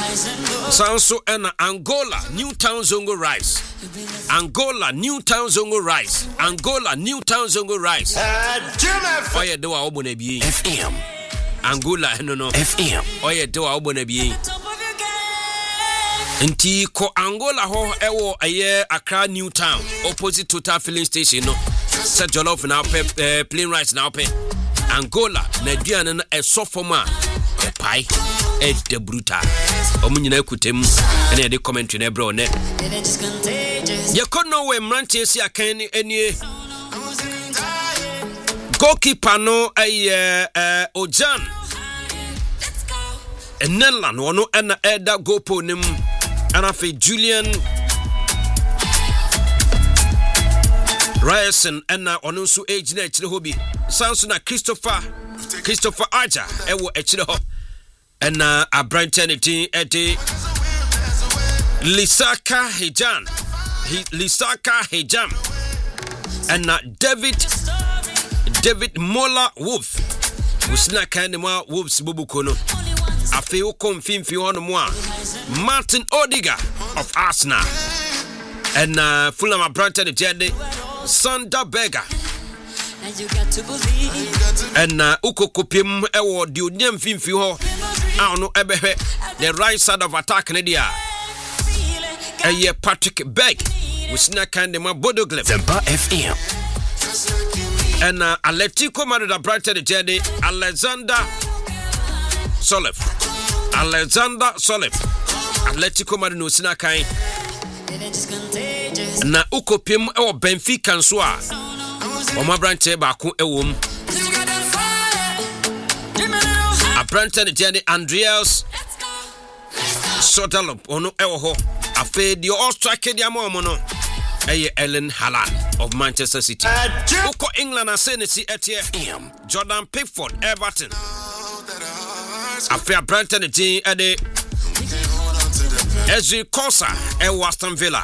Sanso and Angola Newtown Zongo Rice. Angola Newtown Zongo Rice. Angola Newtown Zongo Rice. Oye do wa obona bi FM. Angola no FM. Oye do wa obona bi. Nti ko Angola ho ewo aye Accra Newtown opposite Total Filling Station no. Set jollof now plain rice now pay. Angola na duane na esofoma e pai e de brutal. Omunyina ekutem ene de commentary na bro ne. Ye kono we mrantie si akan enie. Goalkeeper no Ojan. Enela no no na eda gopo nim ana fe Julian Ryerson and ono so age na echire hobi sanso na Christopher Aja ewo echire ho and Abrante tin ete Lisaka Hejam and David Mola Wolf usina kind ma Wolves bubuko no afi ukom fimfi hono mo Martin Odiga of Arsenal and Fulham Abrante Jede Sander Berger and uko kopim ewo di onyam fimfi ho no ebehwe the right side of attack Nadia Patrick Berg usina kind ma Bodoglev Zemba FM and Atletico Madrid Abrante Jede Alexander Solev Atletico Madrid usina kind na ukopim ewo Benfica nso a Oma branche ba ko ewom Abrante de Jenny Andreas Sotalop ono ewo ho afa di Australia dia mo no eye Ellen Haaland of Manchester City uko England asenesi etie Jordan Pickford Everton afa Abrante de Jenny ede Ezri Konsa ewo Aston Villa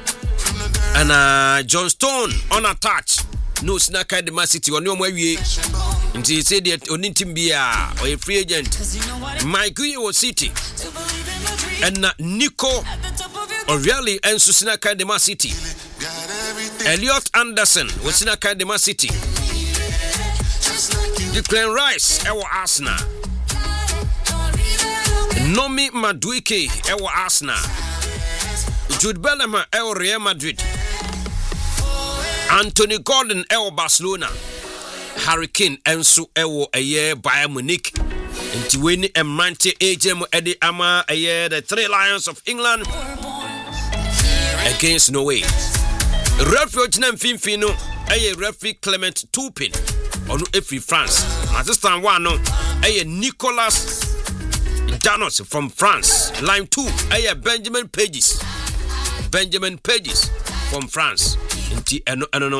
and John Stone on a touch no snaka the Man City on your way nti say the oni team bia or a free agent Mike was City and Nico O'Reilly and Susnaka the Man City Elliot Anderson was snaka the Man City Declan Rice ewo Arsenal Nomi Madueke ewo Arsenal Jude Bellingham ewo Real Madrid Anthony Gordon ewo Barcelona Harry Kane enso ewo Bayern Munich nti weni emrante AJM edi ama the Three Lions of England against Norway referee Jinam Finfino referee Clement Turpin onu efi France assistant one no Nicolas Danos from France line 2 Benjamin Pages from France nti eno no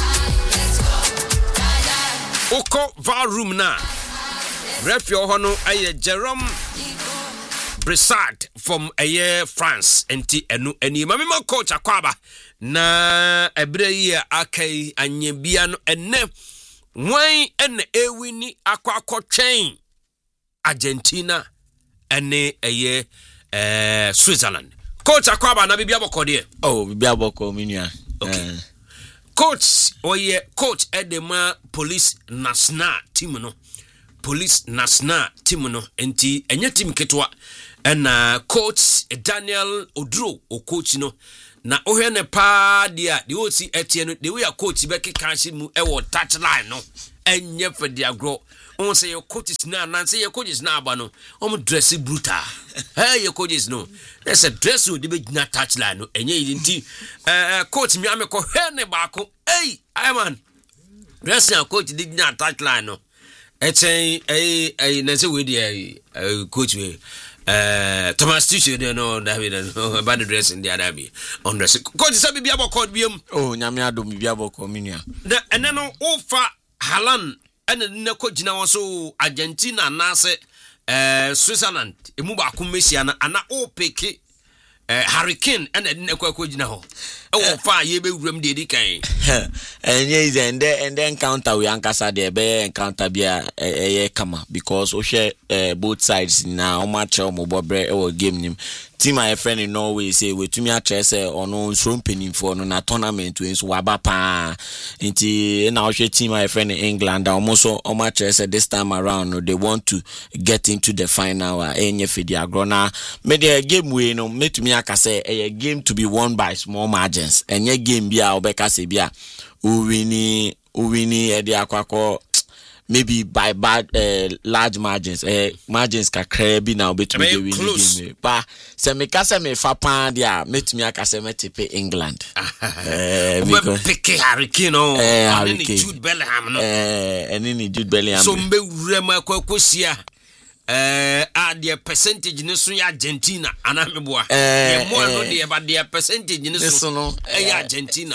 Oko VAR room na referee hono Jerome Bressard from France nti eno eni mama coach akwaba na ebre yi akai anyebia no enne wan ene ewini akwakotwen Argentina ene Switzerland coach akwaba na bibia boko de bibia boko minua okay coach edema police national team no enti enye team ketwa and coach Daniel Odro o coach no na ohwe ne pa dia de oti etie no de we ya coach be keka mu ewo touchline no enye for dia grow on say your coaches na say your coaches na aba no dress brutal hey your coaches no there's a dress with the big touchline no enye idinti coach mi ameko he ne baako hey I man dress your coach did not touchline no echen na say we dey coach we Thomas Tuchel no David no bad dressing the other be on dress coach sabi bia boko biem nyame adom bia boko minua and then ofa Haaland and na ko gina won so Argentina na se Switzerland emu ba ko Messi ana o peke Hurricane and then Quakujina. Oh, fire, you be room de decay. And yes, and then encounter we ankasa de be encounter bia kama because we share both sides now match or mobobre or game nim. Team my friend in Norway say we to me address on shrumping for na tournament wins waba pa. Inti now she team my friend in England almost on match this time around they want to get into the final enye fidi agrona. Me the game we no me to me akase a game to be won by small margins. Enye game bia obeka se bia uwini edi akwako maybe by bad large margins margins kakra bi na obetumi dey win game ba se me ka se me fa pan dia metumi aka se metipe England because pick Hurricane and Jude Bellingham no and Jude Bellingham so mbe wurem akwakosia their percentage in Argentina and I'm more no but their percentage in Argentina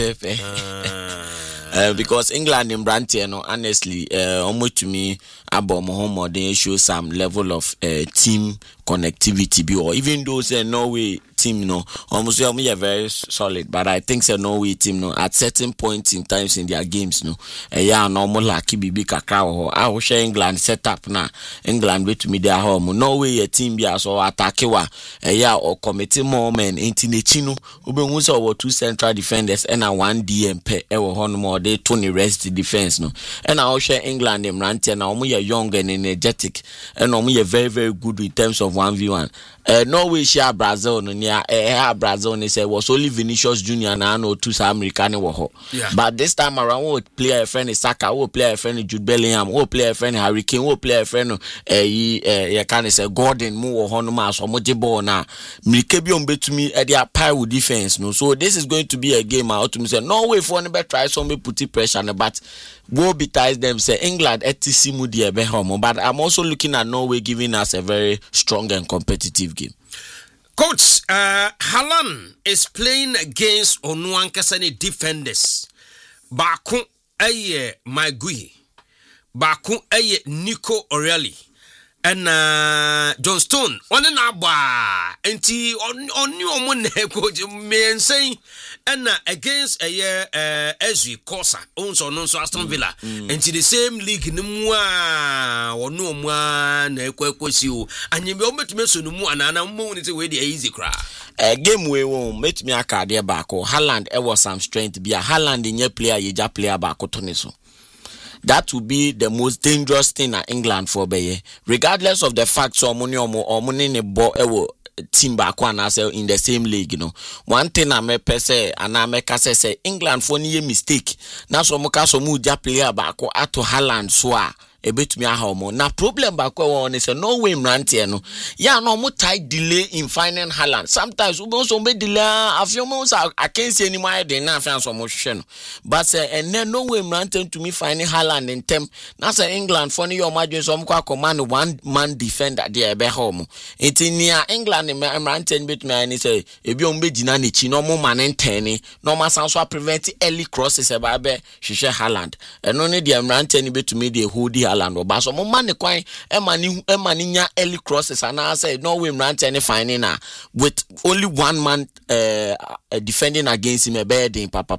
because England in Branty, honestly, almost to me, about Mohammed, they show some level of team connectivity. Or even though say Norway team, no, almost we are very solid. But I think say Norway team, no, at certain points in times in their games, no, normal like Bibi Kakao. I will share England set up now. England with me their home. Norway a team be so attack or committee more men into the chino. Ube over 2 central defenders and a 1 DM per more. They 20 rest defense no and I share England them ranty and we are young and energetic and we are very very good in terms of 1v1 Norway share Brazil no near Brazil they say was only Vinicius Junior and I know 2 American but this time around we play a friend Saka, we play a friend Jude Bellingham, we play a friend Hurricane, we play a friend you can say Gordon mo honoma so mo ball na Mikebi on betumi e dia pie with defense no so this is going to be a game out to me say Norway for any try some put pressure but will betides them say England etc mudi ebe home but I'm also looking at Norway giving us a very strong and competitive game. Coach, Haaland is playing against Onuankasani defenders. Baku aye Maguire. Baku aye Nico O'Reilly. And John Stone on an abba enti on your money coach me saying and against a year Ezri Kosa owns on Aston Villa into the same league no more or no more na kwesio and you be able to mess no more and I'm moving it away the easy cry game we won met me aka there back or Haaland was some strength be a Haaland in your player you just player back to that would be the most dangerous thing at England for Beye. Regardless of the fact so money or money ne bo team back one as in the same league, you know. One thing I may say and I make say England for any mistake. Now so muka so mu ja player back ato Haaland so ebetumi ahomo na problem back one is no way mrantie no ya no mo tie delay in finding Haaland sometimes we also be delay afiomo I can't see any more than na fan so mo hwehwe no but and then no way mrantie to me finding Haaland in term na say England for your margin so mo command one man defender there be home it near England mrantie betumi ani say ebi o be gina ne chi no mo man ntene no ma san so prevent early crosses e ba be hwehwe Haaland eno ne de mrantie betumi de hold Haaland but so man kwan emani nya early crosses and I say no way rant any finding with only one man defending against him a bad in papa.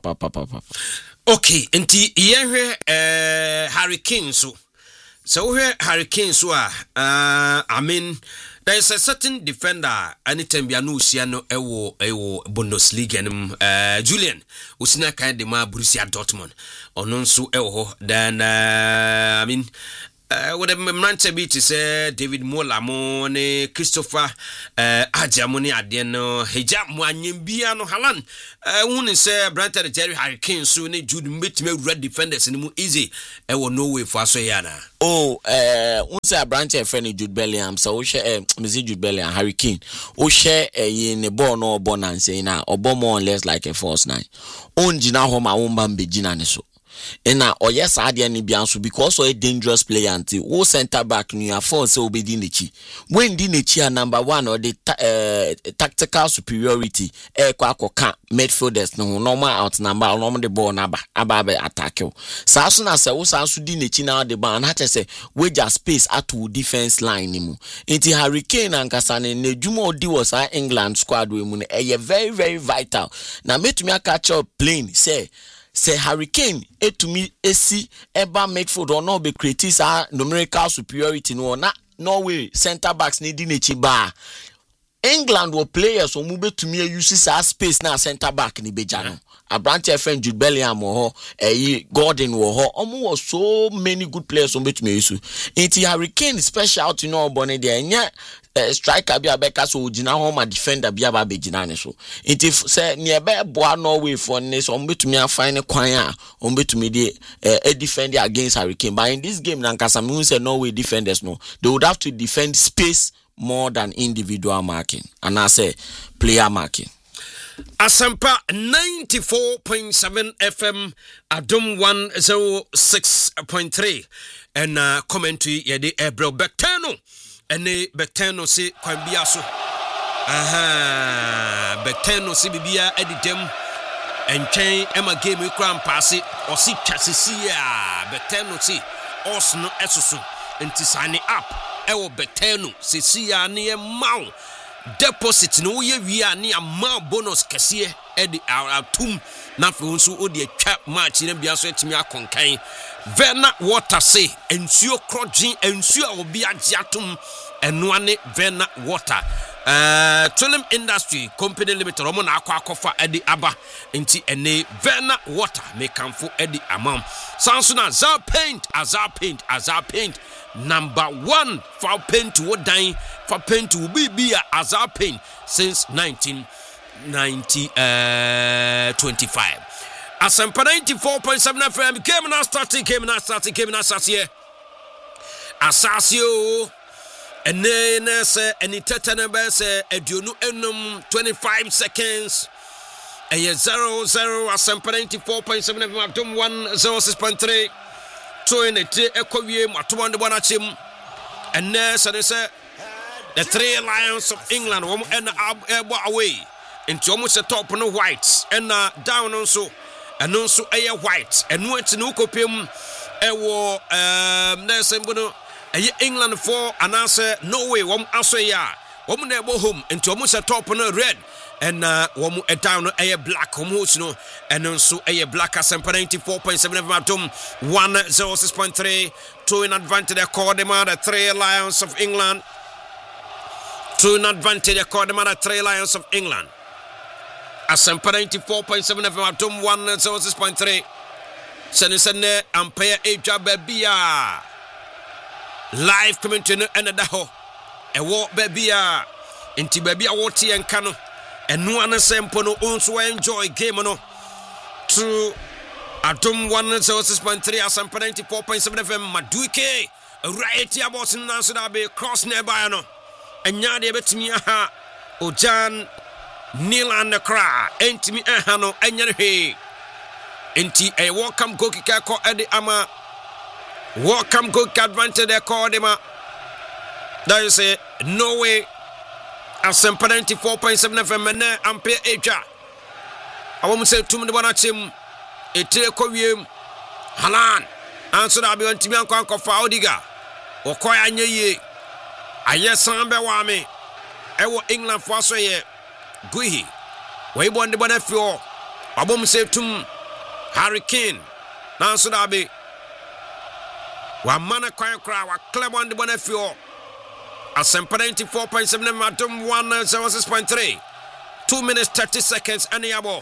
Okay enti yehwe Hurricane so here Hurricane so I mean there is a certain defender anytime be anu usiano ewo Bundesliga Julian usina kan de ma Borussia Dortmund ono nso ewo then I mean what the beat is David Mola ne Christopher Ajamoni adeno hejam mwanyembia no Haaland won say Brandon Jerry Hurricane so ne Jude metime red defenders ni mu easy ewo no way for so yana say Brandon friend Jude Bellingham so we share Jude Bellingham Hurricane o share in the ball no bonanse na obo more or less like a false nine on jina home a won ban be jina ne so ena oye saa de ne bia nso because oye dangerous player anti wo center back no ya force obedi nechi when di nechi a number 1 or the tactical superiority kwa akoka midfielders no normal out number normal the ball na aba attack you saa so na se wo saa so di nechi na the ball na say wager space at defense line ni mu enti Hurricane ankasa ne nedwuma odi was England squad we mu ne very very vital na metumi aka catch up plane say Hurricane etumi esi eba midfield or no be create numerical superiority no na Norway center backs need nechi ba England were players so mube to me use our space na center back ni bejano Abrante friend Jude Bellingham wo Gordon wo was so many good players so bet me use enti Hurricane special to know bone there nya striker bi abeka so gina home defender bi aba begina ne so enti say ne be boa Norway for ne so bet me find kwan a bet me dey defend against Hurricane but in this game nankasa me say Norway defenders no they would have to defend space more than individual marking and I say player marking. Asampa 94.7 FM Adum 106.3 and commentary yede Ebro Betano ene Betano se kwambia so Betano se bibia editem entwen ema game kura mpase osi twasisi a Betano se osno esoso enti sign up ewo Betano se sia ne maw deposit no ye wi ani ama bonus kese edi atum na fo nso odi atwa match na bia so etimi akonkan Vena Water say ensuo krogin ensuo a obi agiatum eno ane Vena Water Trillium Industry Company Limited omo na akwa edi aba enti ene Vena Water mekanfo edi amam Sansuna Azar Paint number 1 for paint to wodan for paint to be Azar Paint since 1925 Asampa 94.7 FM game now starting here Asasio ene se eni tetene be se aduonu enum 25 seconds eye 0-0 Asampa 94.7 FM Adum 106.3 so in it ekowie matomo de bonachim ene se the three Lions of England wom and away into almost the top no whites and down also and also a white and went to no copium ewo nesembono England for and answer Norway wom asoya wom na ebo home into almost the top no red and wom down a black home no and also a black Asampa 94.7 Adum 106.3 to in advantage the Cordema the three Lions of England to an advantage according to the three Lions of England. Asampa 94.7 FM Adum 106.3. Sene Ampere Eja Bebia. Live commentary and the ho. A walk Bebia. Inti Bebia Woti and Kano. And no one sempono also enjoy game no. To Adum 106.3 Asampa 94.7 FM Maduike. Right here about in Nansudabe cross nearby no. Enya de betimi aha Ojan Nilan the cra entimi aha no enya he enti a welcome go kika ko edi ama welcome go advantage de call dem that is say Norway Asampa 94.7 FM na ampe eja awom say tum de bonachim etire ko wiem Halan anso da bi ntimi anko fa Odiga okoya anya ye ayesan be wa me ewo England for so ye Guhi we bon de bonafio abom se tum Hurricane na so da be wa mana kwan kra wa Clement de bonafio Asampa 94.7 Adum 106.3 2 minutes 30 seconds any abo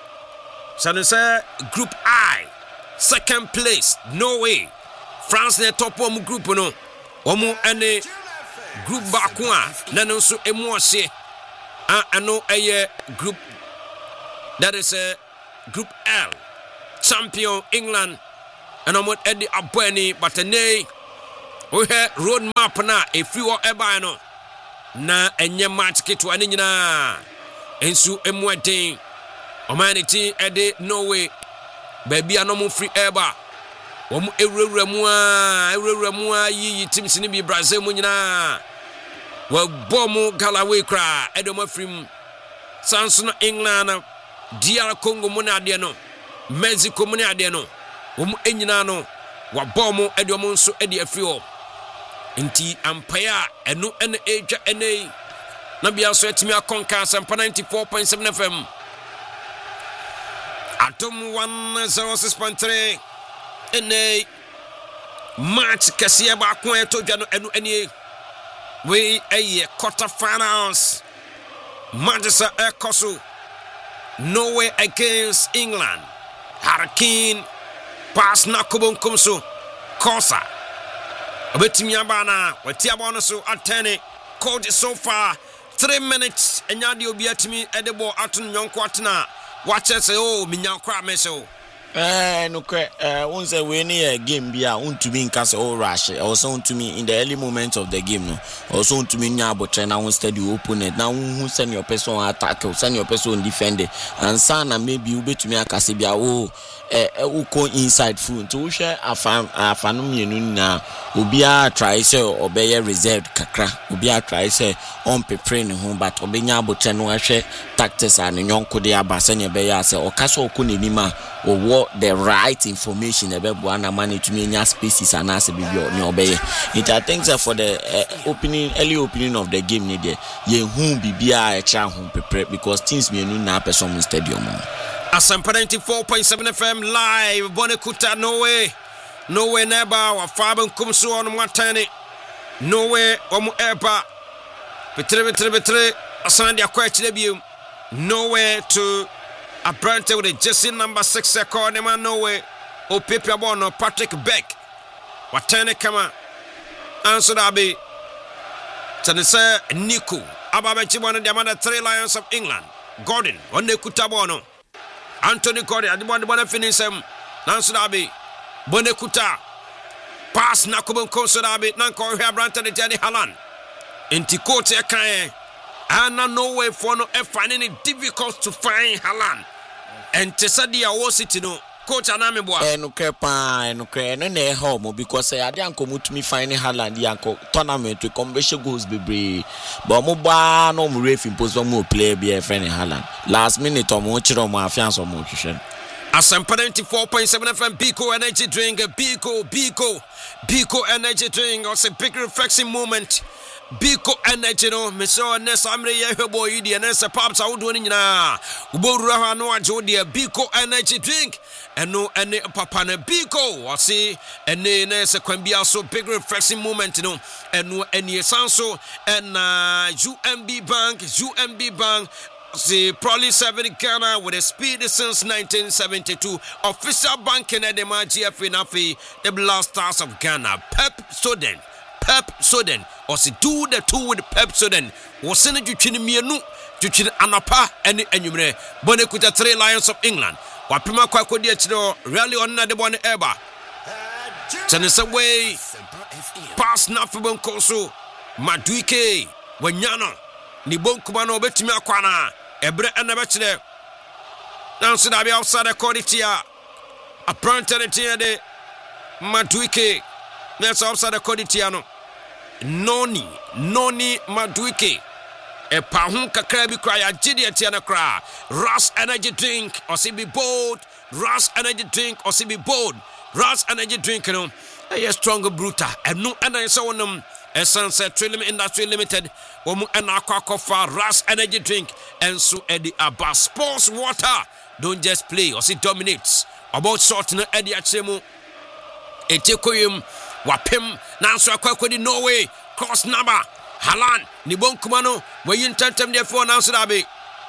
say group I second place Norway France ne top one group no omo ene group bakwa nano so emoase ano eye group that is a group L champion England and omo edi abani but ne we road map na if you eba no na enye match kitu ani nyina ensu emweden omanity edi Norway baby anomo free eba wɔn ewurawura mu a yi teams ne bi Brazil mu nyina wɔbɔ mu Galaway kra ɛdɔm afrim sanso no England DR Congo mu na ade no Mexico mu na ade no wɔn enyina no wɔbɔ mu ɛdɔm nso ɛde afiri hɔ nti ampaya ɛno ɛna ɛdwa ɛnɛ na bia so atimi akonka Sampa 94.7 FM Atom 106.3 ɛnɛ match kɛseɛ baako ɛtɔ dwa no ɛno ɛnie we ɛyɛ quarter finals Manchester ɛkɔ Norway against England Hurricane pass na kobonkom so Kosa obetimi abana wati abona so atene coach so far 3 minutes enyade obi atimi edebo aton nyonko atena wache say oh minyankwa meso no won say we ni game bia untumi nka say oh rush also untumi in the early moments of the game no also untumi nya abotre na won steady opponent na won send your person attack send your person defend and sana maybe ubetumi akase bia oh uko inside full to hwe afanu mienu na obi a try say obeye reserved kakra obi a try say on prepare ne ho but obenya abotre no ahwe tactics and nyonko de abase ne be ya say okaso okunenima owo the right information ebebo na man to me nya spaces and as bibio ne obeye it I think that for the early opening of the game ne there ye hu bibia e cha hu prepare because teams mienu na person stadium Asampa 94.7 FM live Bonekuta Norway neba wa Faben kumsu on mwatani Norway omu eba betre asandi akwa chilebiem Norway to Abrante with a jersey number 6 second man Norway o pepe abono Patrick Beck watane kama answer abi tanisa Nico ababenchi one of the other 3 Lions of England Gordon Bonekuta bono Anthony Gordon adibon finish him nanso abi Bonekuta pass na kobonko so abi nanko hwe Abrante de Jenny Haaland enti coach e kan ana Norway for no finding it difficult to find Haaland and Tesadia was it no coach anameboa no crepa no na home because I dey anko mutumi find Haaland yanko tournament to conversion goals bebre but mo ba no mo ref impose mo play be friend Haaland last minute mo chiro mo afiance mo hwehwe Asampa 94.7 FM Biko energy drink Biko energy drink was a big refreshing moment Biko energy no me so nessa amre ye hwebo yi de nessa paps awodo ni nyina ubowura ha no ajo de Biko energy drink eno ene papa na Biko wase ene nessa kwambia so big refreshing moment no eno ene sanso and UMB Bank the probably serving Ghana with a speed since 1972. Official banking at the GFA Nafi, the Blasters of Ghana. Pep Soden, or se do the two with Pep Soden. Was in a Juchin Mianu, Juchin Anapa, and Enumere. Bonekuta 3 Lions of England. Wapima Kwako Diachino, rally on the one ever. Chanisa way, pass Nafibon Koso, Maduike, Wanyano, Nibon Kumano Betimia Kwana. Ebre anabachile nanso da bia outside the quality a pranter de Maduike nanso outside the quality no noni Maduike e pa hu kakra bi kra ya gidi atia na kra Ras energy drink or si be bold Ras energy drink or si be bold Ras energy drink no a stronger bruta and no and so on and Sunset Trillium Industry Limited, woman and aquacofa Ras energy drink, and so Eddie Abba sports water. Don't just play or see dominates. About sorting Eddie Achemo, Etekoyum, Wapim, Nanso Aquaquadi Norway, cross number, Haaland, Nibon Kumano, where you intend them therefore Nanso Abbey.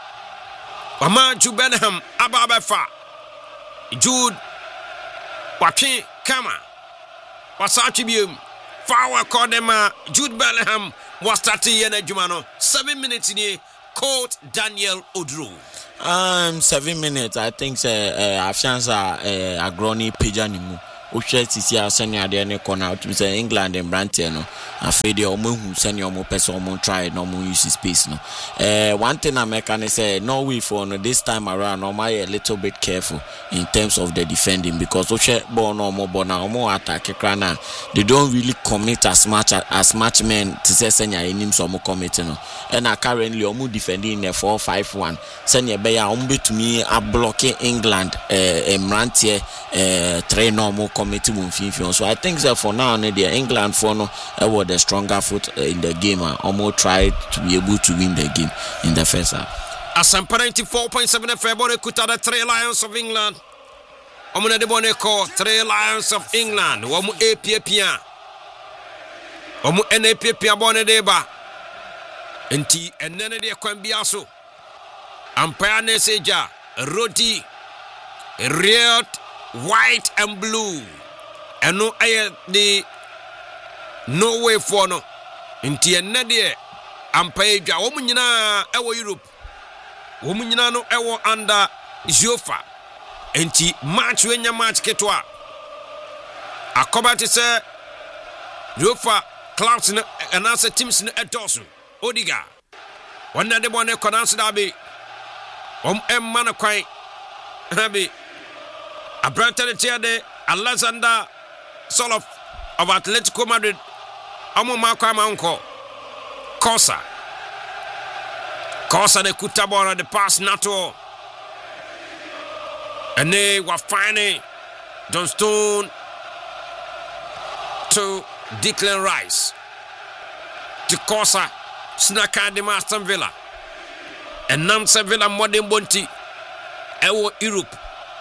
Wama Jude Bellingham, Ababefa, Jude, Wapin, Kama, Wasachibium. Foul called them Jude Bellingham was starting in a Jumano. 7 minutes in here, Coach Daniel Odro. 7 minutes, I think Afianza Agroni Pejanimu. ohwe sisi a senior de ne corner to say England and Branty no afei de omo hu senior omo person omo try no omo use space no one thing I can say Norway for no this time around no a little bit careful in terms of the defending because ohwe ball no omo attack krana they don't really commit as much men to say senior enim so omo commit no and currently omo defending 4-5-1 senior be ya omo betumi a blocking England Branty 3 normal committee won so I think that for now the England for no were the stronger foot in the game and almost tried to be able to win the game in the first half. Asampa 94.7 FM bone kuta the 3 Lions of England. Omuna de bone ko 3 Lions of England. Womu APPA. Womu NAPPA bone de ba. Enti enene de kwambia so. Umpire Neseja Roti red, white and blue. And no aye the no way for no. Inti enede ampaeja wo munyina ewo Europe. Wo munyina no ewo under Jofa. Inti match wenya match ketwa. Akoba te se Jofa clubs no anasa teams no edosu. Odiga. Wanda de bone konanso da be. Emma na kwan. Habi Abranta de Alexander Soloff of Atletico Madrid. Amu makwa manko Kosa de kutabora the pass nato. And they were finding John Stone to Declan Rice to Kosa Snaka de Aston Villa and Namsa Villa Modern Bonti Ewo Europe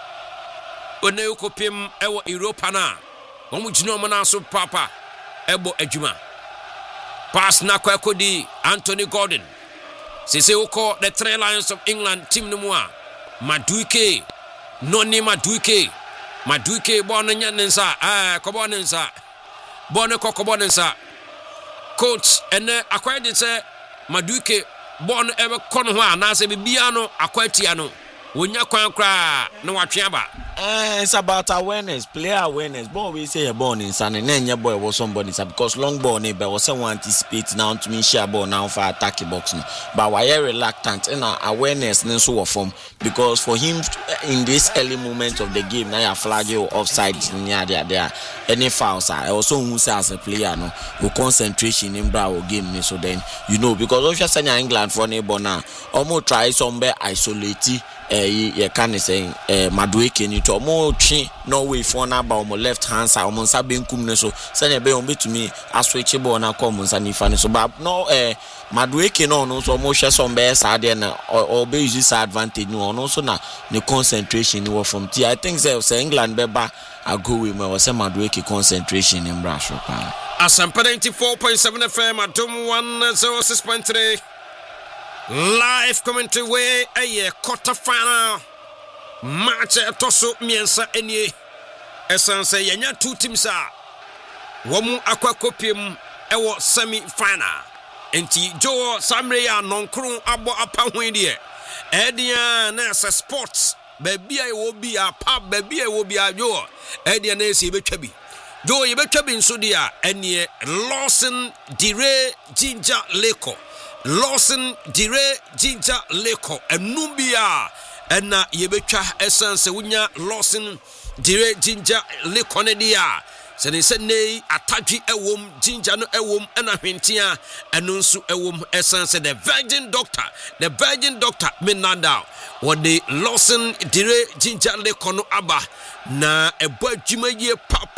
One Ukopim Ewo Europa na Omuchino Manaso Papa Ebo Ejuma Pass na kwa kodi Anthony Gordon Sese uko the 3 Lions of England team numwa Maduike Noni Maduike Bona nyanensa Kobonensa Bona kokobonensa Coach ene akwede se Maduike Bona ebe kono ho na se bibia no akwatia no wonya kwan kra na watweaba. It's about awareness, player awareness. But we say a ball in San and boy was somebody because long ball neighbor was someone anticipate now to me share ball now for attacking box. But why reluctant and awareness and so form because for him in this early moment of the game now you flag you offside near there any fouls I also who say as a player no who concentration in brow game so then you know because of just England for neighbor now almost try somewhere isolate you can say Madueke ni to mo twi Norway for na ba mo left hand side mo nsa benkum ne so sanya be on betumi aswitch ball na come nsa nifa ne so but no Madueke no so mo hwe some be sa de na or be use advantage no so na the concentration was from T. I think say England be ba ago we me was Madueke concentration in Brasho pa Asampa 94.7 FM Adom 106.3 live commentary way a quarter final match toso miensa enie esanse yenya two teams a womu akwakopiem ewo semi final enti jo samre ya nonkron abo apahwen de edia na sports baby ai wo bi a pub baby ai wo bi a jo edia na esi betwa bi jo ye betwa bi nso dia enie Lawson Dire Ginger Leko Lawson Dire Ginger Leko enubia ena yebetwa essence wunya Lawson Dire Ginger Leko ne dia se ne se nei atadwi ewom ginger no ewom ena hwentia eno nso ewom essence the virgin doctor menanda what the Lawson Dire Ginger Leko no aba na ebo adwuma ye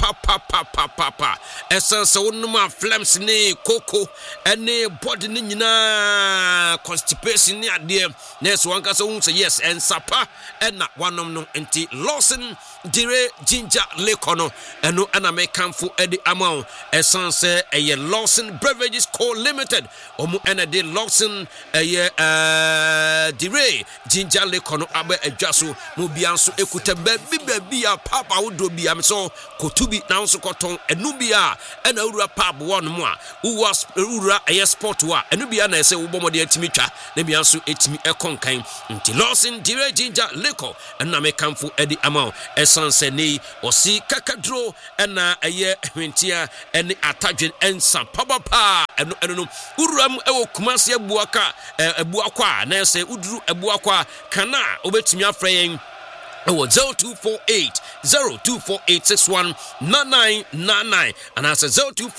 pa essence wonuma flames ne koko ene body ne nyina constipation ne ade na so wanka so say yes and sapa ena wanom no enti Lawson Dire Ginger Leko no eno ana mekanfo edi amount essence eye Lawson Beverages Co Limited omu ena de Lawson eye Dire Ginger Leko no aba adwaso mo bianso ekuta baby a papa wodo bia me so kotubi na nso koton enu bia ena ura pub one mo a ura eye sport wa enu bia na ese wo bomode atimi twa na bia nso etimi ekonkan nti Lawson Dire Ginger Leko ena mekanfo edi amount Sanseni Osi Kakadro Ena Aye Hwentia Eni Atadwen Ensa Papa Eno Uram Ewo Kumasi Ebuakwa Na se Udru Ebuakwa Kana Obetimi afreyen 0248-6199 and that's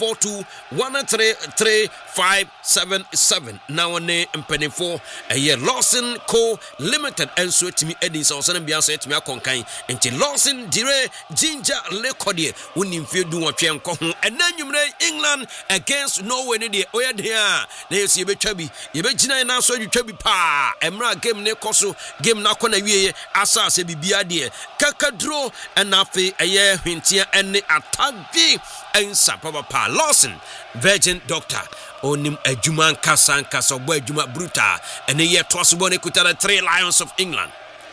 0242-133-577 now on penny for a year Lawson Co Limited and so to me Edis or send me to me a conkai until Lawson Dire Ginger Lecodie wouldn't feel do what you and then you England against Norway in the oya there there's you be chubby you be Gina now so you chubby pa Emra game ne koso game na kona wie asa se bibia de Kakadro and afi aye hwentia ene atagye ensa papa Lawson Virgin Doctor onim adwuma nkasa obo adwuma brutal ene ye toaso ne kuta 3 Lions of England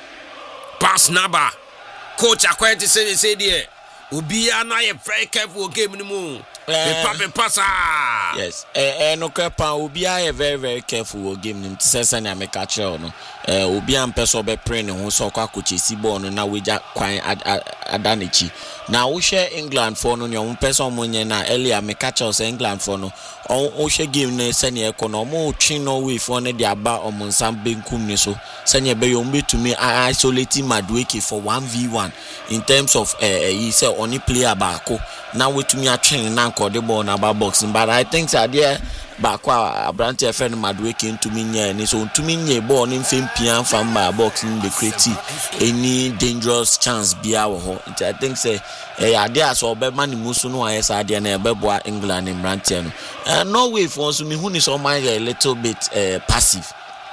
pass naba coach akwenti say there obi ana ye very careful game ni mu the passa yes no kepa obi are very very careful game nim tse na me catch no obi am person be pray ne ho so kwa kochesi ball no na weja kwan adanichi na wo share England for no ne on person mo nye na earlier me catch us England for no o share game ne se ne ko no mo twi Norway for ne dia ba omon sam benkum ni so se ne be yo mbetumi isolate Madueke for 1v1 in terms of he say only player baako na wetumi atwen na the ball na boxing but I think that there bakwa Abrante FN Madueke ntumi nya ni so ntumi nya ball ni mfempia from boxing be create any dangerous chance bia wo ho I think say ade aso be mani musu no ayesa ade na ebeboa England in Abrante no Norway for so me hu ni so mind a little bit passive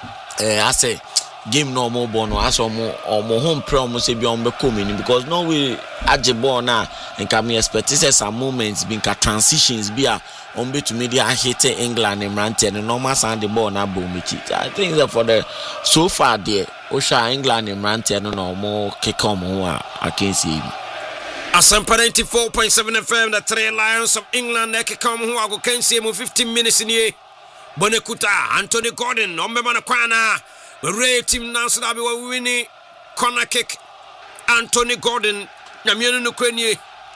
I say game no more bono aso mo home pro mo se bi on be coming because Norway age ball na nka me expect some moments bin ka transitions bia on be to media hit England and Abrante and normal sound the ball na bomichi I think that for the so far there Osha England and Abrante no more kick on I can see Asampa 94.7 FM the 3 Lions of England they come who I can see 15 minutes in here Bonekuta Anthony Gordon Ombemana Kwana Ray team Nancy Dabi were winning corner kick Anthony Gordon Nyamienu Nukwenye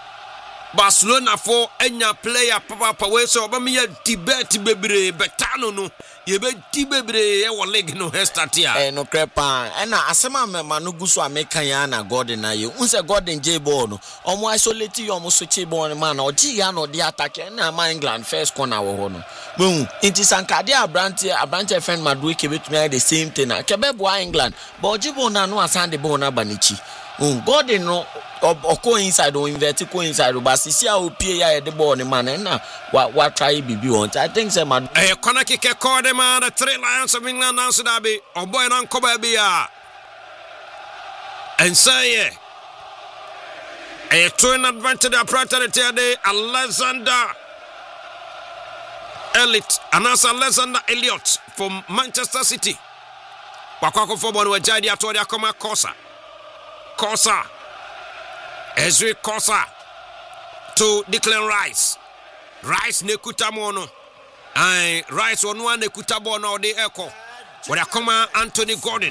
Barcelona for enya player papa we so ba me debate bebre betano no ye be dibebre e wo leg no start ya no crepa na asema me no guso American ya na Gordon na ye unse Gordon J ball no omo isolate yo omo switch ball man oji ya no dey attack na ma England first corner wo ho no mehu inti sankade Abrante FN Madueke betumi the same thing na kebebo England but oji ball na no asande ball na banichi Gordon no or inside or invert inside but see how pay ya the ball man na what try bibi want I think say man corner kick call them the 3 Lions of England now should be or boy na koba bia and say a twin advantage approach the Alexander Elliott Alexander Elliott from Manchester City wakwako for ball we jadi atodi akoma Kosa Ezri Kosa to Declan Rice nekuta mono Rice one nekuta bono de echo where akoma Anthony Gordon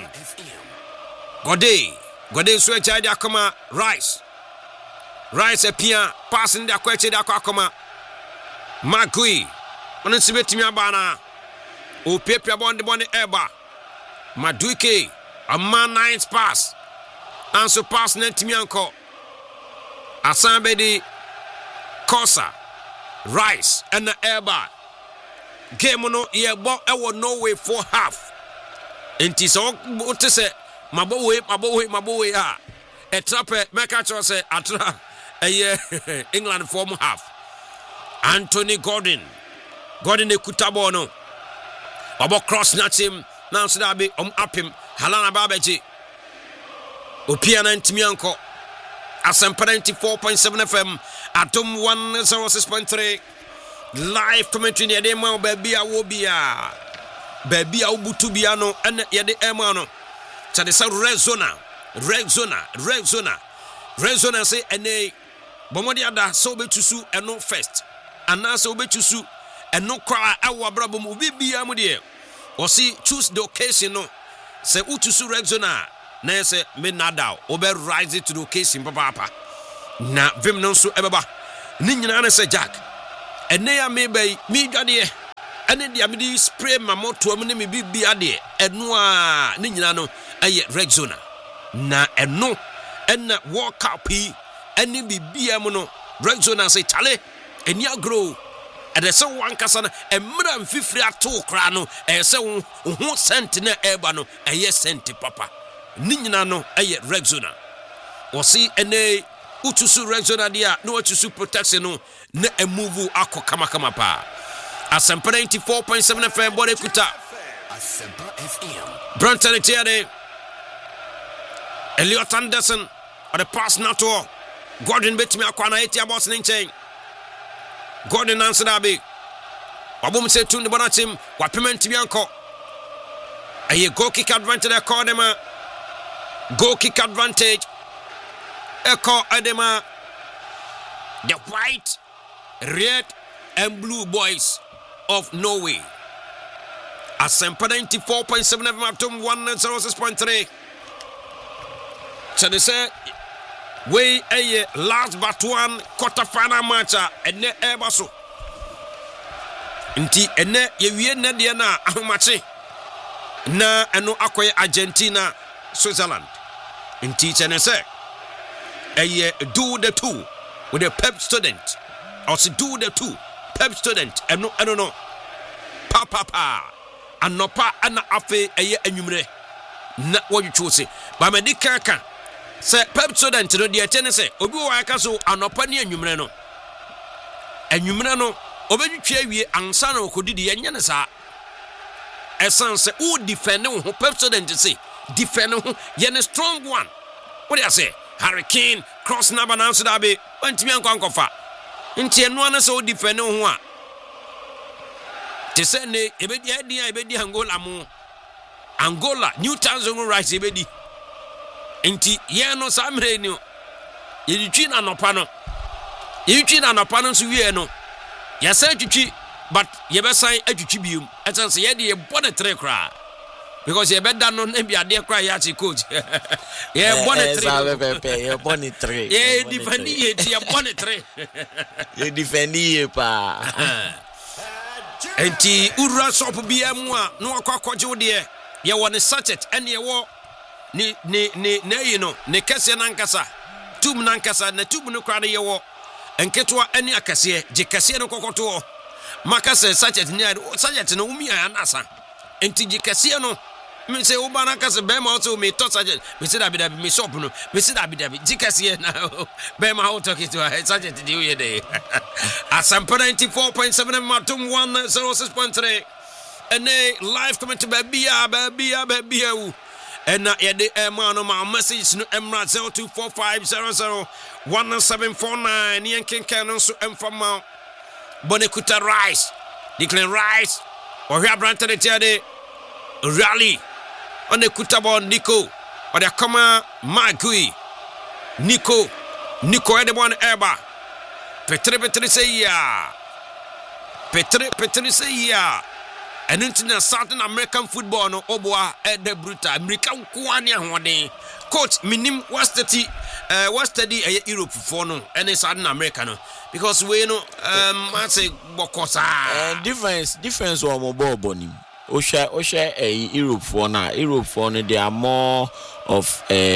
Gode so jadi akoma Rice appear passing the akwache de akoma Magui ono sibetimi abana o pepia bonde eba Madueke a man 9th pass and so pass Nentimi anko Asambedi Kosa Rice and the Eba game no ye bo ewo Norway for half enti so wote se mabo we ha e trape meka cho se atra England for half Anthony Gordon ekutabo no obo cross na team now so that be up him Halana Babeji Opiana Ntimi anko Asampa 94.7 FM Atom 106.3 live commentary near the man baby awobia baby awbutubia no and yede emano cha de sa red zona say ene bomodi ada so betusu eno first ana so betusu eno kwa awo abrabo mu bibia mu de o see choose the occasion no say utusu red zona na say me nada obe rise to the occasion papa na vim no so ebeba ni nyina na say Jack ene ya me bay mi dwade ene dia me di spray ma moto am ne me bibia de eno a ni nyina no aye Rexona na eno ena walk up yi ene bibia mu no Rexona say chale eni agro ade se wan kasa na emra mfifiri ato kra no se ho sent na eba no eye sent papa ni nyina no eye Rexona osi ene utusu Rexona dia no utusu protection no na emove akọ kama pa Asempa 94.7 FM body kuta Asempa FM Brunton Tiade Elliot Anderson or the pass now to Gordon betimi akwana etia boss nchen Gordon answer abi wabum se tun de bonatim wapement bi anko aye goal kick advantage e call them goal kick advantage e call adema the white red and blue boys of Norway. Asempa 94.7 FM up to 106.3. So they say we a last but one quarter final match and ne ebaso. Nti ene ye wie na de na ahomache na eno akoye Argentina Switzerland. Nti chene say do the two with a Pep student. Also do the two Pep student I don't know pa anopa ana afe eye anwumre na wo twose ba medika kan se Pep student no de chene se obi wo aka so anopa ne anwumre no obedwitwa awie ansa na okodidi yenye ne sa esan se o defend ho Pep student say defend ho ye ne strong one what do you say Hurricane cross number now so that be wantimi ankonkofa nti eno ana so defend ho a te se ne ebedi Angola New Tanzania rights ebedi nti ye no samre ni ye twi na nopa no so wie no ya say twitwi but ye be san atwitwi biom etanse ye de ye bone tre kra because ye beda no na bia de kra ya chi coach ye bone tre ye bone tre ye defend ye ti ye bone tre ye defend ye pa enti ura shop bia mu a no akwakoje wo de ye won sachet ene ye wo ni you know ne kase nankasa tum nankasa na tum no kra ye wo enketwa ene akase je kase no kokoto makase sachet ni sachet no umi anasa enti je kase no me say o bana kase be ma o me to sachet me say da bi me shop no me say da bi je kase na be ma ho talk to sachet di we dey Asempa 94.7 matum 106.3 ene live comment to baby and na yede man my message no emra 0245001749 yen kenkan no so emfama Bonekuta Rice Declan Rice or here Brunton Tiade rally on the Kutabon Nico or the Kama Magui Nico Edebon Eba Petre say ya Petre say ya and into Southern American football no oboa at the bruta American Kuania Hode coach minim was study Europe for no and Southern American because we know I say bokosa difference or mobile bonim Osha Europe for now they are more of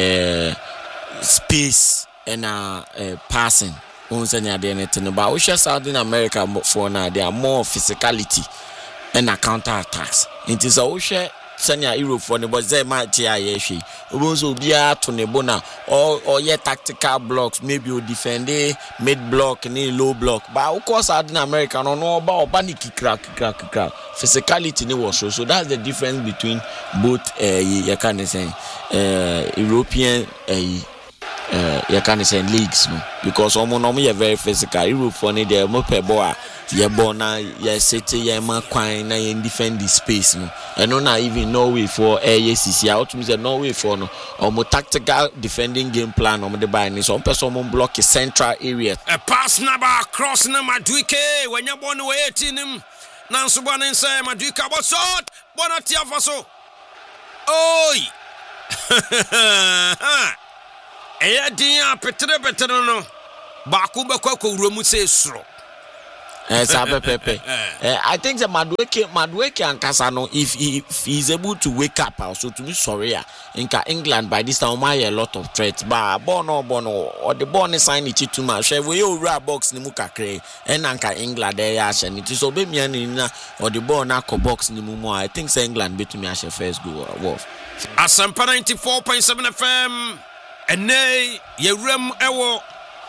space and passing anything about Osha Southern America for now they are more physicality and counter attacks. It is Osha Sanya Europe for the Bozema Tiayeshi. Also be to Nebona or yet tactical blocks, maybe you defend mid block and low block. But of course Southern America no about panic crack. Physicality no was so that's the difference between both European leagues no because omo very physical Europe for ne dey mo pe boa ye bona ye city ye ma kwan na ye defend the space no and no na even Norway for ACC out means Norway for no omo tactical defending game plan omo dey buy ni so person omo block the central area a pass number cross na Maduike when you born we 18 him na so born inside Maduike but shot bona tiafa so oi Eya dia petre no. Baku bekwa ko wuramu se soro. I think the Madueke and Casano, if he's able to wake up also to be sorry, in England by this time a lot of threats. But Bono or the Bonnie sign it too much. We all rap box Nimuka Cray and Anka England there and it is obey me or the Bonako box Nimumo. I think England beat me as a first go wolf. Asampa 94.7 FM and nay Yerem Ewo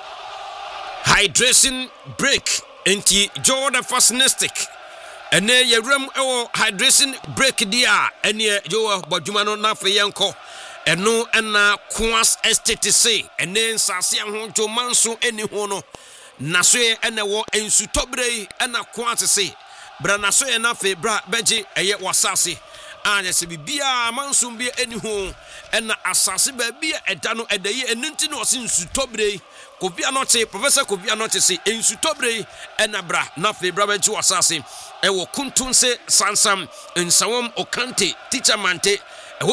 hydration break. Enti Jordan Fascistic ene yewram ewo hydration break dia ene jo bodwumano na fe yenko eno ena Kwas Estate say ene nsase ho dwomanso eni ho no naso ene wo ensutobre ena Kwas say bra naso na fe bra beji eye wasase anya se bibia manso bia eni ho ena asase ba bia eda no edaye enunti no osinsutobre Kofi Anote, Professor Kofi Anote say ensutobre enabra na febra beji wasase ewo kuntunse sansam nsawom okante teacher mante eho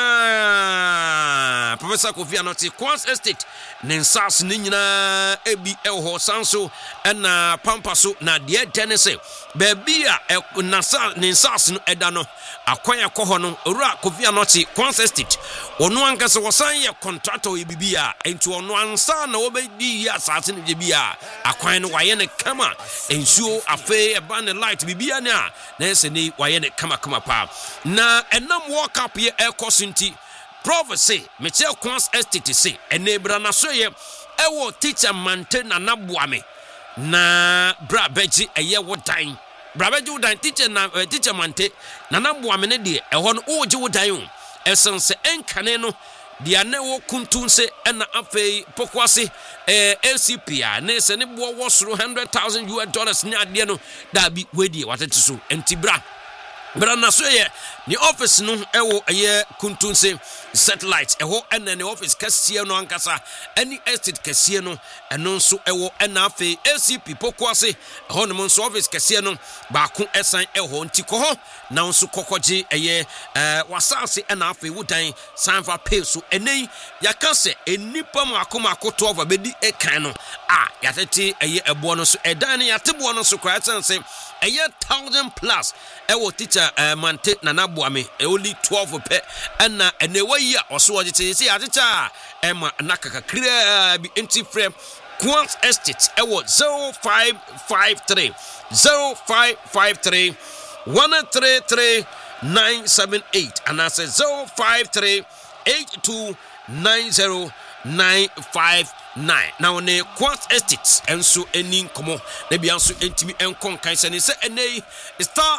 nyina Professor Kofi Anote Kwas Estate nensas ni nyina ebi eho sanso ena pampaso na de tenese bebia nasa nensas no eda no akwan akoho no owura Kofi Anote Kwas Estate ono ankase wosan ye contractor ye bibia enti ono ansa na obedi ya asase ne bibia akwan no waye ne kama ensuo afe eba ne light bibia na ese ni waye ne kama pa na enam walk up ye ekosinti prophecy meche Kwas Estate say enebra na so ye ewo teacher mante na naboame na bra beji eye wodan bra beji wodan teacher mante na naboame ne de eho no oje wodan essence enkane no dia na wo kuntunse ena afei pokwase LCP na se ne bo wo soro $100,000 nya de no da bi wedi watete so entibra na so ye ni office no ewo eye kuntunse satellite eho ena ne office kasie no ankasa any estate kasie no eno nso ewo ena afei LCP pokwase eho no nso office kasie no ba ko esan eho ntiko ho na nso kokoje eye wasase ena afei wudan sanfa pay so enei yakase enipa makoma to over bedi ekan no yatete eye ebo no so edan ne yatebo no so kwa sense eye 1,000 plus ewo teacher mante na naboame only 12 pe na enewa yi oso ogete se atecha ema nakaka kra bi enti frame Kwas Estate ewo 0553 133 and I say 053 8290 now ne Kwas Estate enso eni nkomo na bia nso entimi enkon kan se ne se enei Star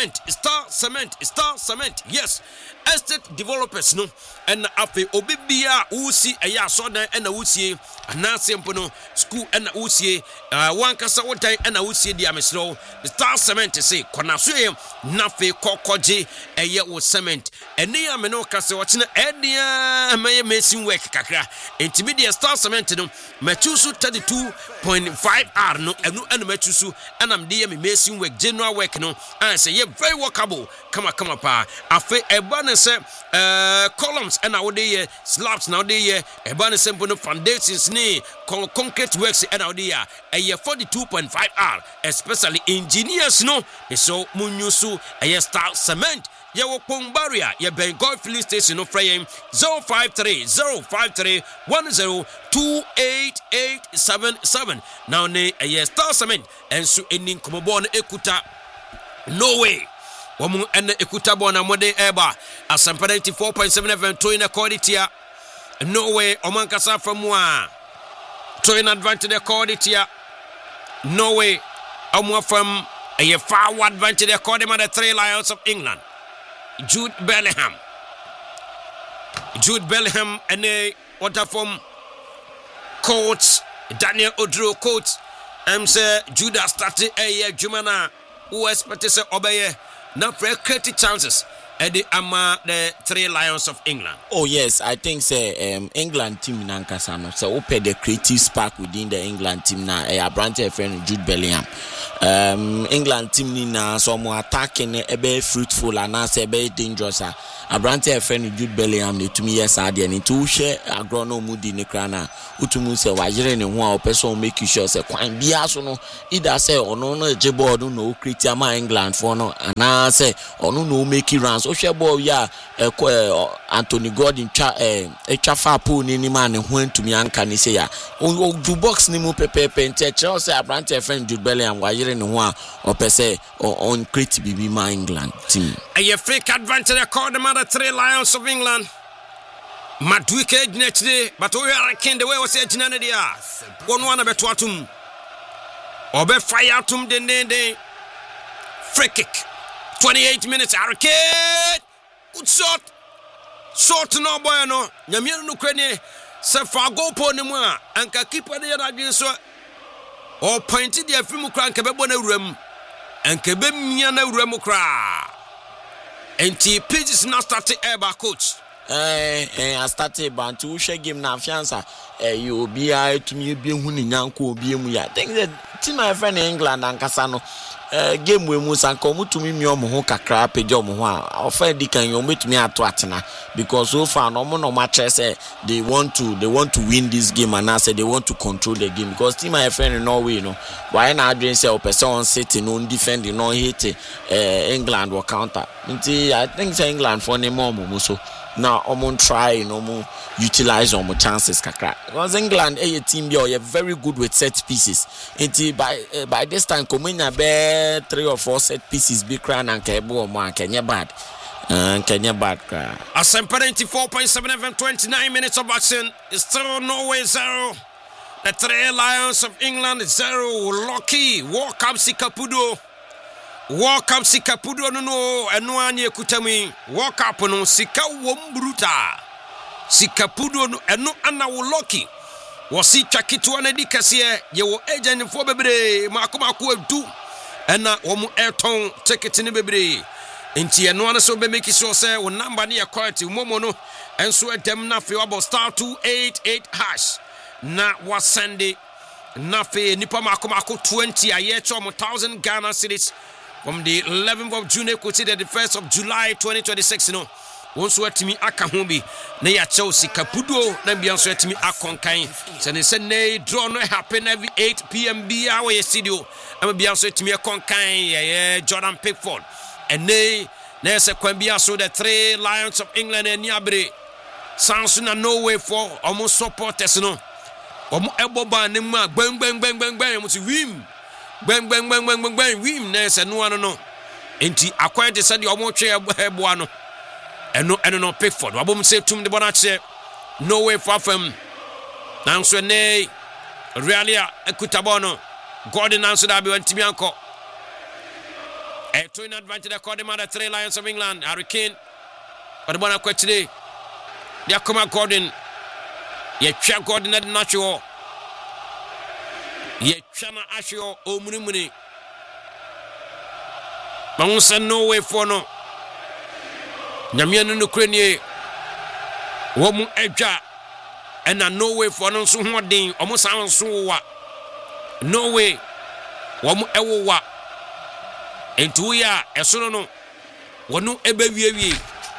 Cement yes estate developers no and afi obibia usi eya sodan na usie anase mpo no school na usie wankasa wodan na usie dia mesro Star Cement say konaso ye nafe kokoje eye wo cement eni ya me no kase wo chine edia maye machine work kakra entimi dia Star Cement no machusu 32.5R no enu machusu anam dia me machine work general work no and say ye very workable kama pa afi eba ne se columns and now they slabs now they ebane simple no foundations ni concrete works and now they a 42.5R especially engineers no so munyusu a Star Cement ye wo pong barrier ye Bengal filling station no frame 053 102877 now ne a Star Cement and so ending komobon ekuta no way Womu ene ekuta bona mode eba Asampa 94.7 FM to in a quality no way omankasa from wa to in advantage the quality no way omwa from a forward advantage the quality the Three Lions of England Jude Bellingham and a water from coach Daniel Odro coach say Judah started a Jumana who expected to obey now for creative chances at the Three Lions of England. Oh yes, I think England team nankasano so open the creative spark within the England team na a branch friend Jude Bellingham. England team ni na so mo attacking be fruitful and na be dangerous abrante friend Jude Bellingham ne tumi yes ade ne to hwe agro no mu di ne kra na utumu se wajere ne ho a opeso make sure se kwan bia so no either say ono no je board no create ama England for no ana say ono no make runs o hwe ball ya Anthony Gordon twa fa po ni ma ne ho antumi anka ne say ya o du box ni mu pepepe nte kire say abrante friend Jude Bellingham wajere ne ho a opese on create bibi ma England team. A fake advantage according to the 3 Lions of England. Maduike ejinechide but we are king the way we say ejinane dia. One abeto atum. Obe fire atum den. Free kick. 28 minutes arcade. Good shot. Shot no boy no. Nyamia no krenie se fa go po ne mu a anka keeper de na dwen so. O pointed the afimu kra anka bebo na wuram. Anka be mia na wuram kra. Enti pages now started by coach. I started but to share game na fiansa. You be to me be hu ni nyanko obi emu ya. Think that team my friend in England ankasa no game we mu sanka omutumi mi omo ho kakra peje omo ho a ofa di kan yo metumi ato atena because so far no mo no match say they want to win this game and I say they want to control the game because team my friend in Norway no why na adwen say opese on city no defend no hit England will counter. I think say England for ne mo so now omon try no mo utilize on chances kakra because England a team be are very good with set pieces until by this time komenya be 3 or 4 set pieces be crown and kebo mo Kenya bad kra Asempa 94.7 FM 29 minutes of action. It's still Norway 0 the 3 Lions of England 0 Lucky World Cup Sikapudo no eno anye kutami World Cup no sika wombruta Sikapudo no eno ana wo Lucky wasi twakitu anadi kase ye wo agent fo bebre makomako adu ena wo mu airton ticket ni bebre enti eno ana so be make sure say wo number na quality momo no enso edem na fe about star 288 hash na wasande na fe nipa makomako 20 aye cho 1000 Ghana cedis from the 11th of June to the 1st of July 2026 no once watimi aka ho bi na ya Chelsea Kapudo na bia so watimi akonkan se ne draw no happen every 8 p.m. bia we studio am bia so watimi akonkan Jordan Pickford and na se kwan bia so the 3 Lions of England and Niabre sounds na no way for almost supporters no omo eboba ne mu bang mo si wim bang wim na se no no enti akwai de se de omo twe eboa no eno no Pickford wabom se tum de bona che no way for fam nanso ne realia ekutabono Gordon nanso da be wantimi anko to in advantage according to the 3 Lions of England Harry Kane but bona kwetire dia koma Gordon ye twa Gordon na natural ye twa na asho omunimuni mangusa no way for no nyamia no krenie wo mu edwa ena no way for no so hoden omo san so wa no way wo mu ewo wa entu ya esono no wonu ebe wiewie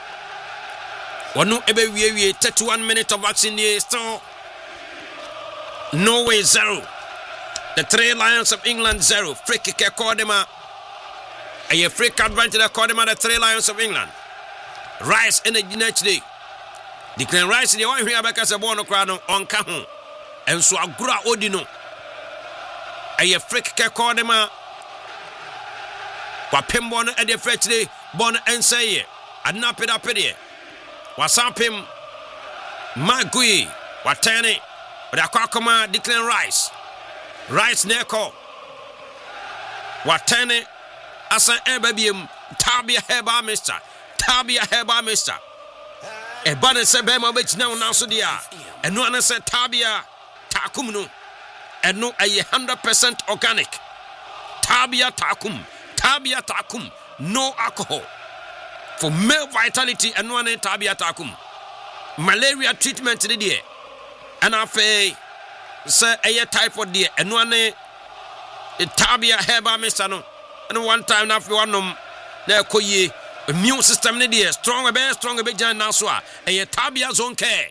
31 minutes of action here still Norway 0 the 3 Lions of England 0 free kick accordema a free kick advantage accordema the 3 Lions of England Rice in the United Declan Rice the one here back as a bono crano on Cajon and so Agura Odino a free kick accordema Wapembon at the fetch day bon and say and nap it up here Wasapim Magui Watani but Akakoma Declan Rice Neko Watani Asa Ebabium Tabia Heba Mister a banner said Bema which now so dia and one said Tabia Takumno and no a 100% organic Tabia Takum no alcohol for male vitality and one Tabia Takum malaria treatment the and afe say a typhoid dear and one Tabia Heba Mister no and one time after one na koye immune system ne dey strong be jan na so a eye Tabia Zone Care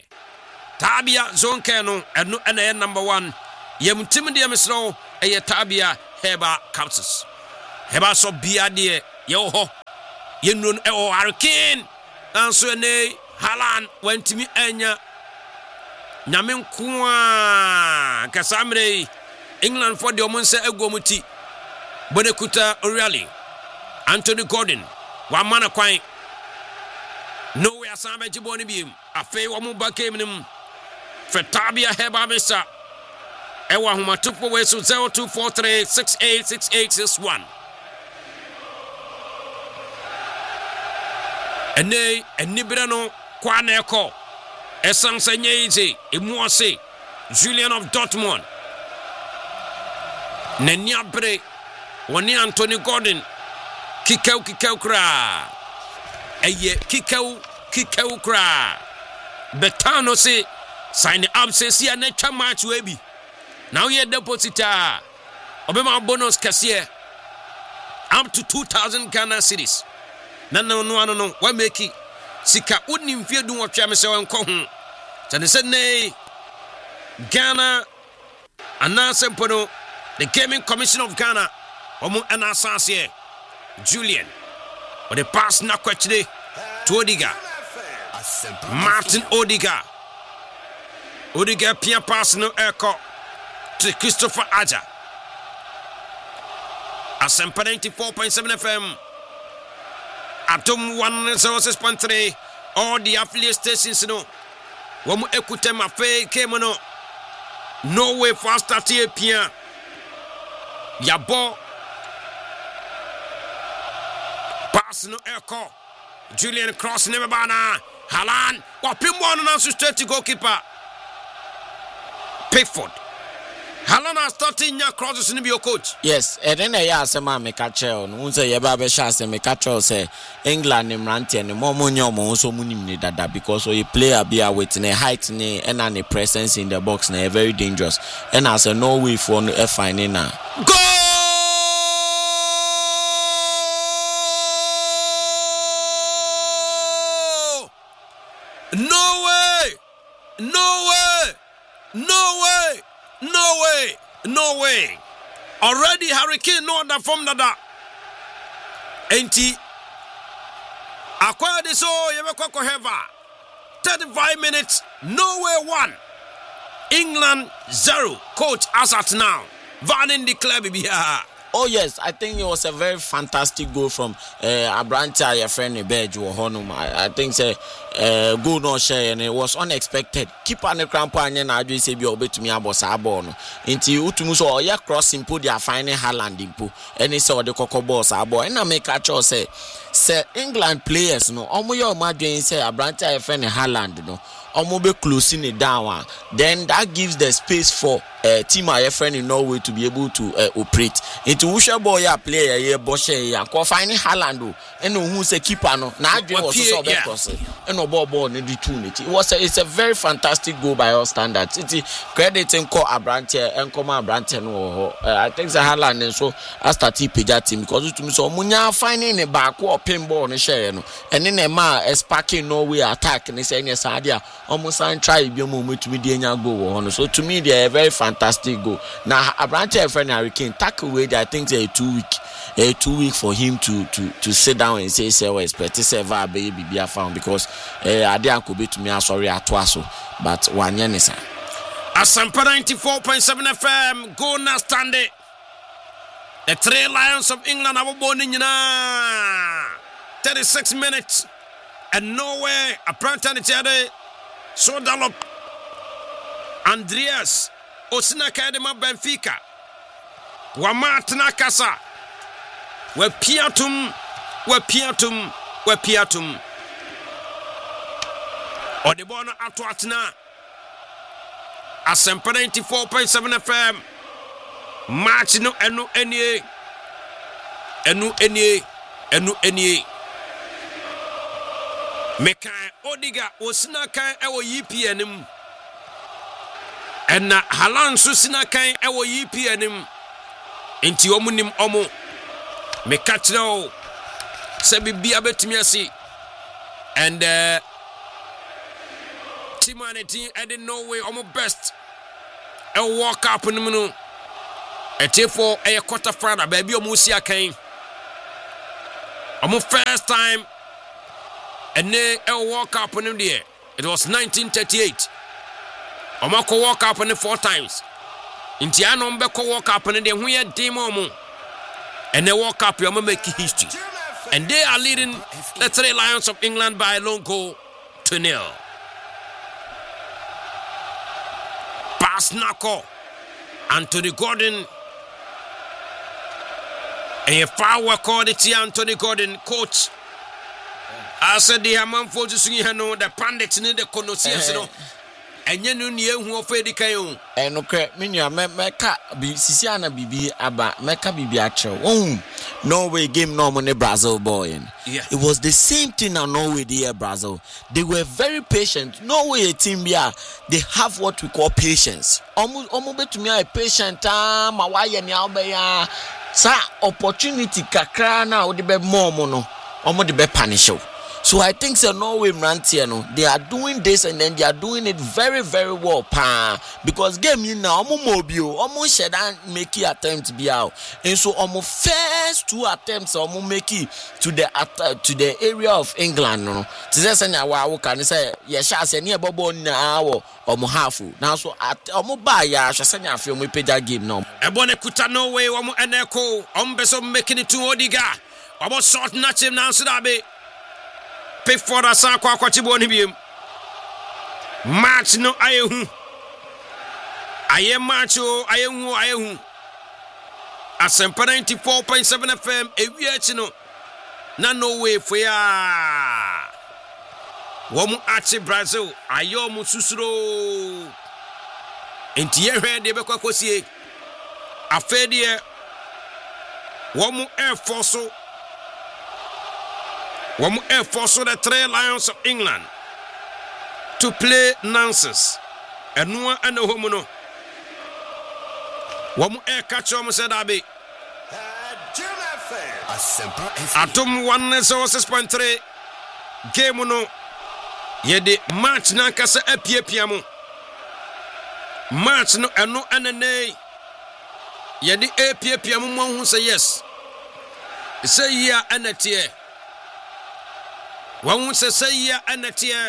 no eno na number 1 yem tim de mesro eye Tabia Herbal Capsules heba so bia de ye ho ye nu e Hurricane anso ne Haaland wantimi anya nyame nkoa kasamre England for the omonse egomuti Bonekuta O'Reilly Anthony Gordon wa mana kwan no we asambe jiboni biem afi wo mu bakem nim Tabia Herbal Mesa ewa homa tupo we so 0243686861 enibira no kwa na eko esanse nyeize emuose Julian of Dortmund nani abre woni Anthony Gordon kikau kra eye kikau kra Betano say sign up says here na twa match we bi now ye depositor obema bonus kase up to 2000 Ghana cedis no wa make sika woni mfie du wotwa me se wonko ho tane se ne Ghana anasempono the Gaming Commission of Ghana omo anasase Julian or the pass na kwachide to Odiga Martin Odiga pia pass no echo to Christopher Aja Asempa 94.7 FM Atom 106.3 all the affiliate stations no womu ekutema fe kemono no way faster tie pia yabo pass no echo Julian cross never bana Haaland wapimbo na straight to goalkeeper Pickford Haaland has starting nya crosses in your coach. Yes, and then I asked my Mikacho, no say Yaba Shas and Mikacho say England and Ranti and Momonyo so munim dada because a player be with a height and a presence in the box na very dangerous. And as a no way for a finding now. Go! No way. Already Hurricane no under from that. Enti acquired this Yemeko Heva 35 minutes, Norway 1 England 0. Coach as at now Van in the club here. Oh yes, I think it was a very fantastic goal from Abranta, your friend Beju Honum. I think say goal no share and it was unexpected. Keep on the crampan and I do say be obey to me about Sabon. Into Utumuso or ya crossing put their final Haaland impo and it's all the cocoa boss Sabo and I make a choice say England players no omo imagine say Abranta your friend Haaland no omo be closing it down. Then that gives the space for team my friend in Norway to be able to operate. Into Usha boy a player here Boshe ya ko find Haaland and who say keeper no na adwe was so be cross and no ball no the two it's a very fantastic goal by all standards. It's crediting ko Abrante and come Abrante no I think the Haaland and so as start page team because to me so munya finding a back or pinball no share no and then ma sparking Norway attack and say yes adia almost and try be moment to be the goal so to me they are very fantastic goal. Now Abrante friend Hurricane tackle away I think they 2 week for him to sit down and say we expect to say baby be found because I didn't could be to me sorry at Twaso but one yenisa Asampa 94.7 FM go na stand it. The 3 Lions of England are born in 36 minutes and nowhere apparently so Dalop Andreas Osina Kadema Benfica Wamatna Kasa we piatum Odebono Atwatna Asempa 94.7 FM match no enu enie Meka Odiga Osina kan ewo yipianim Enna Haaland susina kan ewo yipianim Enti omunim omo Meka chiro se bibia betimi asi and team aneti and Norway almost best a walk up in no e for a quarter final baby omusi akan almost first time and they walk up in there. It was 1938 omako walk up in 4 times Intiano mbeko walk up in the huya demo and they walk up you make history and they are leading the 3 Lions of England by a long goal to 0. Pass Nako Anthony Gordon and a foul called it Anthony Gordon coach. I said the amount for to swing the pandits in the connotation. And you knew who offered the kayo. And okay, Minya, Meka, Sisiana Bibi, Abba, Meka Bibiacho. Oh, Norway game normally Brazil boy. Yeah. It was the same thing in Norway, the Brazil. They were very patient. Norway, team, yeah, they have what we call patience. Almost to me, a patient, Mawaya, Nialbaya, sa opportunity, Kakrana, or the be more mono, almost the be punish. So I think so Norway Rantiano, they are doing this and then they are doing it very, very well. Because game you now mobile almost said make it attempt to be out. And so almost first 2 attempts almost make it to the area of England. No. To say now can say yes, I say near Bobo now or Mohafu. Now so at Omobaya Shasanya film we pay that game now. A bonekuta Norway and echo Ombeso making it to Odiga. About short native now Sudabe. Pay for the Sakwa Quachibonibium. Match no ayehu. Aye macho, ayehu. Asempa 94.7 FM, Eviachino. No way for ya. Womu Ache Brazil, Ayomu Susuro. Intiere de Bequacosie. Afedie. Womu Air Force. One Air Force the 3 Lions of England to play nonsense. And no and no homo. One air catcher said Abbey. Atom 106.3 game no. Ye de match nankasa epiapiamo. Match no and no anane. Ye de epiapiamo mo who say yes. Say ya anatie. One would say, yeah, and that year.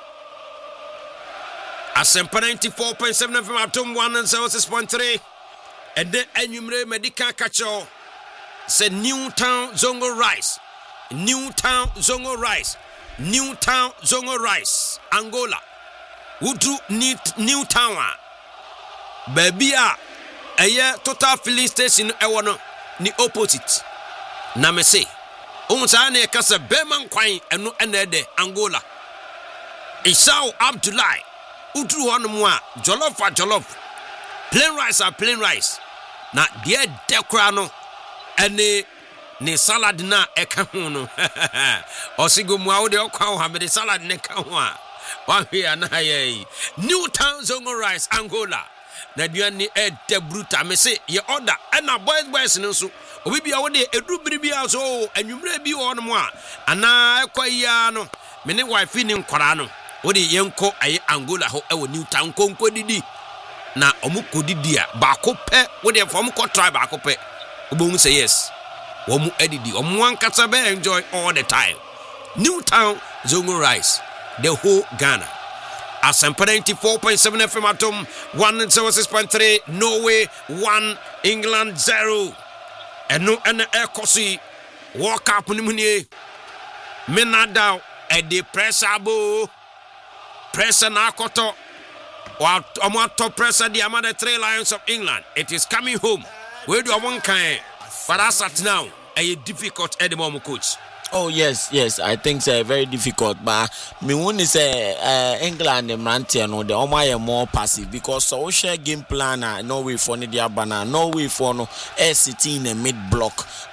Asempa 94.7 from Atom 106.3. And then Enumere Medical Catcher said Newtown Zongo Rice. Newtown Zongo Rice. Newtown Zongo Rice. Angola. Wudru Newtown. Baby, a year total filling station. I want the opposite. Namese. Unsane kasa Beman Quine and no enede Angola. Isao Abdullah. Utru Honumwa, Jollof for Jollof. Plain rice are plain rice. Na dear Decrano and ne salad na ekahuno. Osigo Mwaude Okau Hamid salad nekawa. One here na ye. Newtown Zongo rice, Angola. Na duani de bruta me say ye order and na boys no so. Obi bia wo de edubiri bia so anwumre bi wo no a ana ekwa no me ne wife ni nkwara no wo de yenko aye Angola ho e wo Newtown konko didi na omuko didi a ba ko pe wo de fo ko try ba ko pe obo say yes wo mu edidi omo ankasa be enjoy all the time. Newtown Zongo rice the whole Ghana. Asempa 94.7 FM Atom 106.3 Norway 1 England 0. And no and air cosi walk up on the Menada at the pressable pressure nakoto or top pressure the amount 3 Lions of England. It is coming home. Where do I want kind? But as at now, a difficult at the moment, coach. Oh yes, I think it's very difficult. But me want to say England and Mantiano, the Omaya more passive because so share game plan. Norway for the Abana, Norway for no SCT in the mid block.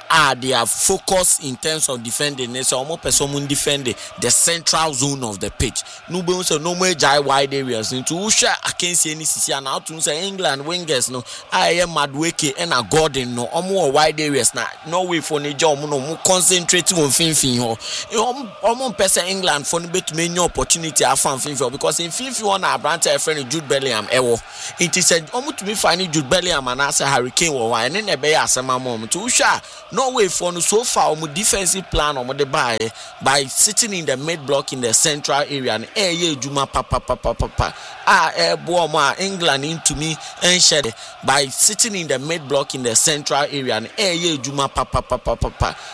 they are focused in terms of defending. They say almost person defend the central zone of the pitch. No be say no more jai wide areas into Usha against any CC and out to say England wingers no I am Madueke and a Gordon no more wide areas now. No way for the job no concentrating on Finfin or person England for the bit many opportunity I found Finfin because in Finfin one our branch friend Jude Bellingham it is said almost to be finding Jude Bellingham and as a Hurricane or and then a bay as a moment to Usha no way for no so far on defensive plan on the by sitting in the mid block in the central area and Juma papa England into me and shed by sitting in the mid block in the central area and Juma papa